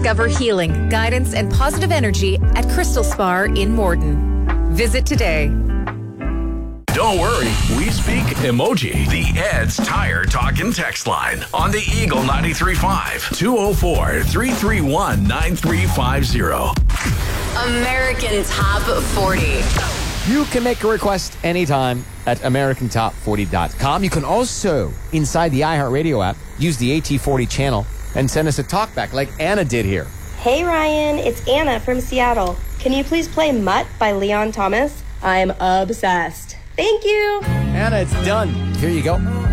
Discover healing, guidance, and positive energy at Crystal Spa in Morden. Visit today. Don't worry, we speak emoji. The Ed's Tire Talk and Text line on the Eagle 93.5 204-331-9350. American Top 40. You can make a request anytime at AmericanTop40.com. You can also, inside the iHeartRadio app, use the AT40 channel and send us a talkback like Anna did here. Hey Ryan, it's Anna from Seattle. Can you please play Mutt by Leon Thomas? I'm obsessed. Thank you. Anna, it's done. Here you go.